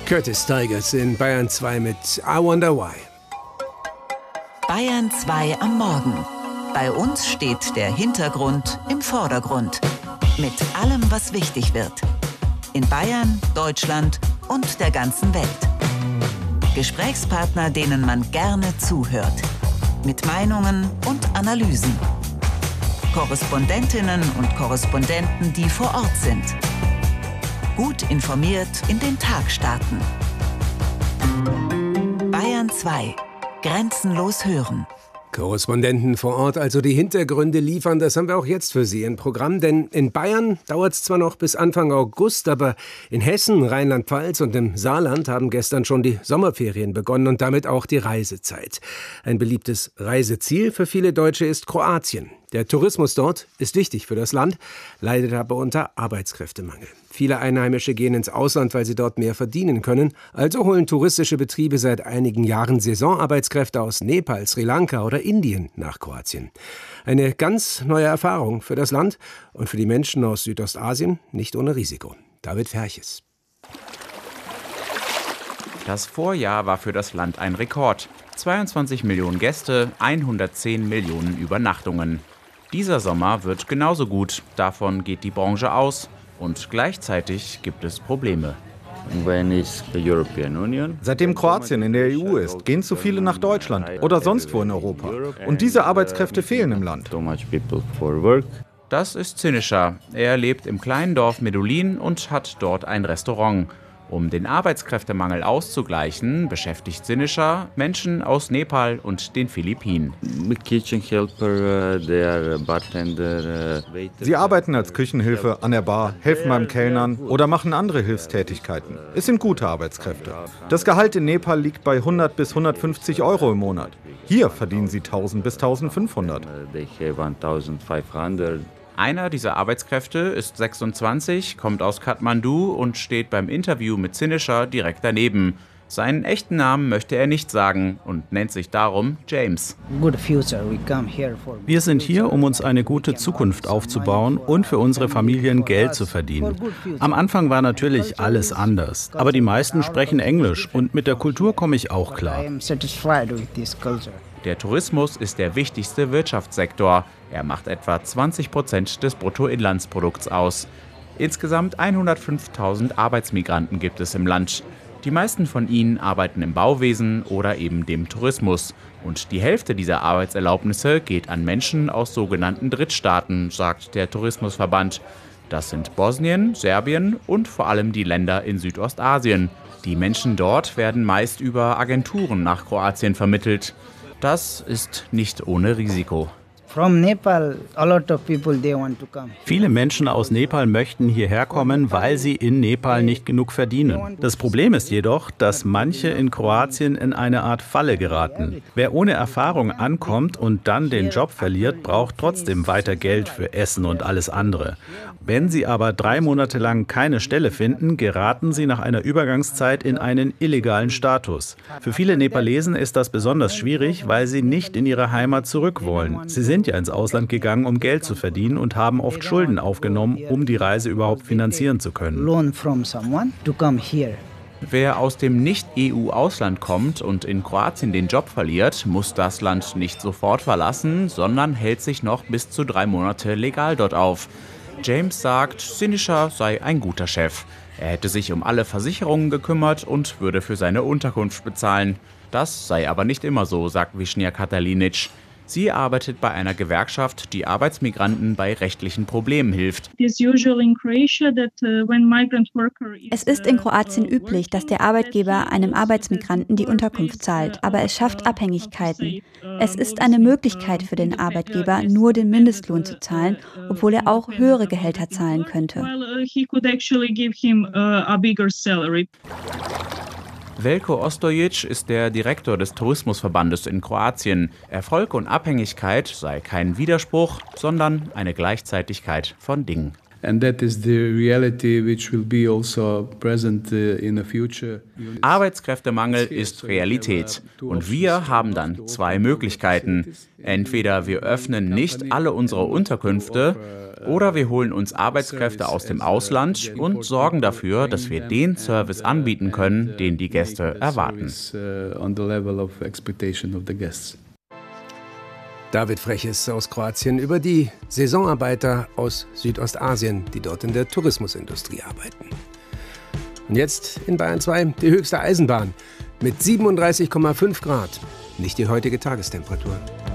Curtis Tigers in Bayern 2 mit I Wonder Why. Bayern 2 am Morgen. Bei uns steht der Hintergrund im Vordergrund. Mit allem, was wichtig wird. In Bayern, Deutschland und der ganzen Welt. Gesprächspartner, denen man gerne zuhört. Mit Meinungen und Analysen. Korrespondentinnen und Korrespondenten, die vor Ort sind. Gut informiert in den Tag starten. Bayern 2. Grenzenlos hören. Korrespondenten vor Ort also die Hintergründe liefern, das haben wir auch jetzt für Sie im Programm. Denn in Bayern dauert es zwar noch bis Anfang August, aber in Hessen, Rheinland-Pfalz und im Saarland haben gestern schon die Sommerferien begonnen und damit auch die Reisezeit. Ein beliebtes Reiseziel für viele Deutsche ist Kroatien. Der Tourismus dort ist wichtig für das Land, leidet aber unter Arbeitskräftemangel. Viele Einheimische gehen ins Ausland, weil sie dort mehr verdienen können. Also holen touristische Betriebe seit einigen Jahren Saisonarbeitskräfte aus Nepal, Sri Lanka oder Indien nach Kroatien. Eine ganz neue Erfahrung für das Land und für die Menschen aus Südostasien, nicht ohne Risiko. David Ferches. Das Vorjahr war für das Land ein Rekord. 22 Millionen Gäste, 110 Millionen Übernachtungen. Dieser Sommer wird genauso gut. Davon geht die Branche aus. Und gleichzeitig gibt es Probleme. Seitdem Kroatien in der EU ist, gehen zu viele nach Deutschland oder sonst wo in Europa. Und diese Arbeitskräfte fehlen im Land. Das ist Sinischa. Er lebt im kleinen Dorf Medulin und hat dort ein Restaurant. Um den Arbeitskräftemangel auszugleichen, beschäftigt Sinischa Menschen aus Nepal und den Philippinen. Sie arbeiten als Küchenhilfe an der Bar, helfen beim Kellnern oder machen andere Hilfstätigkeiten. Es sind gute Arbeitskräfte. Das Gehalt in Nepal liegt bei 100 bis 150 Euro im Monat. Hier verdienen sie 1000 bis 1500. Einer dieser Arbeitskräfte ist 26, kommt aus Kathmandu und steht beim Interview mit Sinischa direkt daneben. Seinen echten Namen möchte er nicht sagen und nennt sich darum James. Wir sind hier, um uns eine gute Zukunft aufzubauen und für unsere Familien Geld zu verdienen. Am Anfang war natürlich alles anders, aber die meisten sprechen Englisch und mit der Kultur komme ich auch klar. Der Tourismus ist der wichtigste Wirtschaftssektor. Er macht etwa 20% des Bruttoinlandsprodukts aus. Insgesamt 105.000 Arbeitsmigranten gibt es im Land. Die meisten von ihnen arbeiten im Bauwesen oder eben dem Tourismus. Und die Hälfte dieser Arbeitserlaubnisse geht an Menschen aus sogenannten Drittstaaten, sagt der Tourismusverband. Das sind Bosnien, Serbien und vor allem die Länder in Südostasien. Die Menschen dort werden meist über Agenturen nach Kroatien vermittelt. Das ist nicht ohne Risiko. Viele Menschen aus Nepal möchten hierher kommen, weil sie in Nepal nicht genug verdienen. Das Problem ist jedoch, dass manche in Kroatien in eine Art Falle geraten. Wer ohne Erfahrung ankommt und dann den Job verliert, braucht trotzdem weiter Geld für Essen und alles andere. Wenn sie aber 3 Monate lang keine Stelle finden, geraten sie nach einer Übergangszeit in einen illegalen Status. Für viele Nepalesen ist das besonders schwierig, weil sie nicht in ihre Heimat zurück wollen. Sie sind ja ins Ausland gegangen, um Geld zu verdienen und haben oft Schulden aufgenommen, um die Reise überhaupt finanzieren zu können. Wer aus dem Nicht-EU-Ausland kommt und in Kroatien den Job verliert, muss das Land nicht sofort verlassen, sondern hält sich noch bis zu 3 Monate legal dort auf. James sagt, Sinischa sei ein guter Chef. Er hätte sich um alle Versicherungen gekümmert und würde für seine Unterkunft bezahlen. Das sei aber nicht immer so, sagt Višnja Katalinic. Sie arbeitet bei einer Gewerkschaft, die Arbeitsmigranten bei rechtlichen Problemen hilft. Es ist in Kroatien üblich, dass der Arbeitgeber einem Arbeitsmigranten die Unterkunft zahlt, aber es schafft Abhängigkeiten. Es ist eine Möglichkeit für den Arbeitgeber, nur den Mindestlohn zu zahlen, obwohl er auch höhere Gehälter zahlen könnte. Veljko Ostojic ist der Direktor des Tourismusverbandes in Kroatien. Erfolg und Abhängigkeit sei kein Widerspruch, sondern eine Gleichzeitigkeit von Dingen. Arbeitskräftemangel ist Realität. Und wir haben dann zwei Möglichkeiten. Entweder wir öffnen nicht alle unsere Unterkünfte oder wir holen uns Arbeitskräfte aus dem Ausland und sorgen dafür, dass wir den Service anbieten können, den die Gäste erwarten. David Freches aus Kroatien über die Saisonarbeiter aus Südostasien, die dort in der Tourismusindustrie arbeiten. Und jetzt in Bayern 2 die höchste Eisenbahn mit 37,5 Grad. Nicht die heutige Tagestemperatur.